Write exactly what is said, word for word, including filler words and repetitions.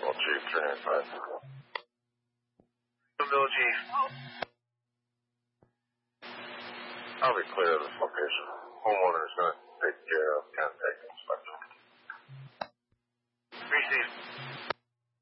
Well, Chief, three nine five. Bill Chief. I'll be clear of this location. Homeowner is going to take care of contact inspection. Three Steve.